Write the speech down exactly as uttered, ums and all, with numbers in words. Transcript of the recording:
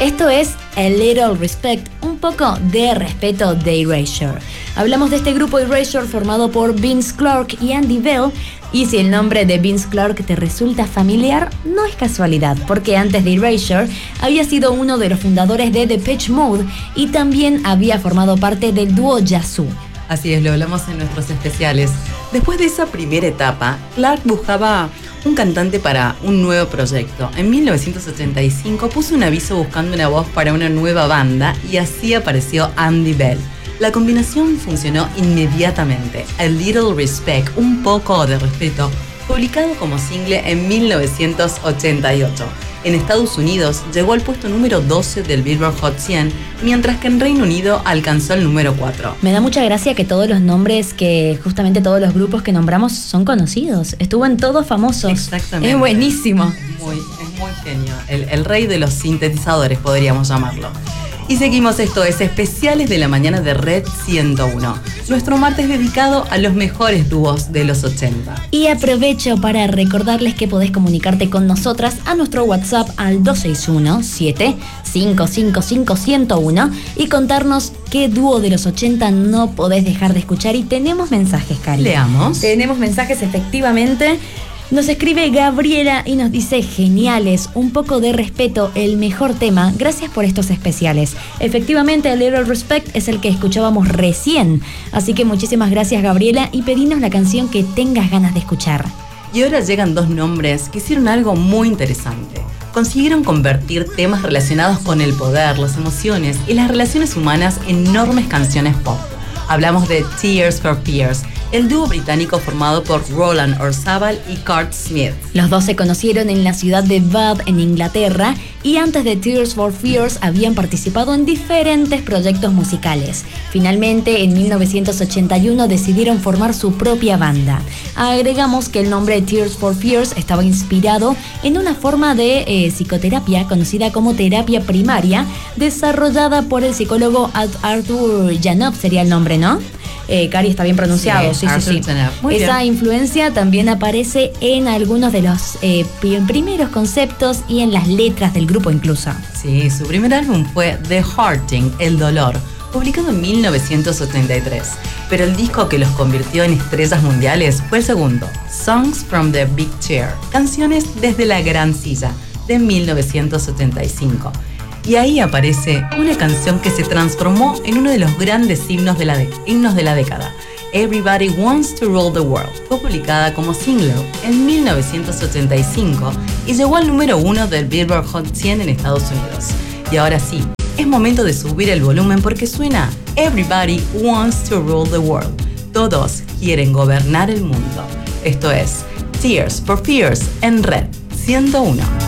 Esto es A Little Respect, un poco de respeto de Erasure. Hablamos de este grupo Erasure formado por Vince Clarke y Andy Bell. Y si el nombre de Vince Clarke te resulta familiar, no es casualidad, porque antes de Erasure había sido uno de los fundadores de Depeche Mode y también había formado parte del dúo Yazoo. Así es, lo hablamos en nuestros especiales. Después de esa primera etapa, Clarke buscaba un cantante para un nuevo proyecto. En mil novecientos ochenta y cinco puso un aviso buscando una voz para una nueva banda y así apareció Andy Bell. La combinación funcionó inmediatamente. A Little Respect, un poco de respeto, publicado como single en mil novecientos ochenta y ocho. En Estados Unidos llegó al puesto número doce del Billboard Hot cien, mientras que en Reino Unido alcanzó el número cuatro. Me da mucha gracia que todos los nombres, que justamente todos los grupos que nombramos son conocidos. Estuvo en Todos Famosos. Exactamente. Es buenísimo. Muy, es muy genio. El, el rey de los sintetizadores, podríamos llamarlo. Y seguimos, esto es Especiales de la Mañana de Red ciento uno. Nuestro martes dedicado a los mejores dúos de los ochenta. Y aprovecho para recordarles que podés comunicarte con nosotras a nuestro WhatsApp al dos seis uno, siete cinco cinco cinco, uno cero uno y contarnos qué dúo de los ochenta no podés dejar de escuchar. Y tenemos mensajes, Cari. Leamos. Tenemos mensajes, efectivamente. Nos escribe Gabriela y nos dice: geniales, un poco de respeto, el mejor tema, gracias por estos especiales. Efectivamente, A Little Respect es el que escuchábamos recién, así que muchísimas gracias, Gabriela, y pedinos la canción que tengas ganas de escuchar. Y ahora llegan dos nombres que hicieron algo muy interesante. Consiguieron convertir temas relacionados con el poder, las emociones y las relaciones humanas en enormes canciones pop. Hablamos de Tears for Fears, el dúo británico formado por Roland Orzabal y Kurt Smith. Los dos se conocieron en la ciudad de Bath, en Inglaterra, y antes de Tears for Fears habían participado en diferentes proyectos musicales. Finalmente, en mil novecientos ochenta y uno decidieron formar su propia banda. Agregamos que el nombre Tears for Fears estaba inspirado en una forma de eh, psicoterapia conocida como terapia primaria, desarrollada por el psicólogo Arthur Janov, sería el nombre, ¿no? Eh, Cari, está bien pronunciado, sí, sí, sí. sí. Muy Esa bien. influencia también aparece en algunos de los eh, primeros conceptos y en las letras del grupo incluso. Sí, su primer álbum fue The Hurting, El Dolor, publicado en mil novecientos setenta y tres. Pero el disco que los convirtió en estrellas mundiales fue el segundo, Songs from the Big Chair, Canciones desde la Gran Silla, de mil novecientos setenta y cinco. Y ahí aparece una canción que se transformó en uno de los grandes himnos de la, de- himnos de la década. Everybody Wants to Rule the World fue publicada como single en mil novecientos ochenta y cinco y llegó al número uno del Billboard Hot cien en Estados Unidos. Y ahora sí, es momento de subir el volumen porque suena Everybody Wants to Rule the World. Todos quieren gobernar el mundo. Esto es Tears for Fears en Red ciento uno.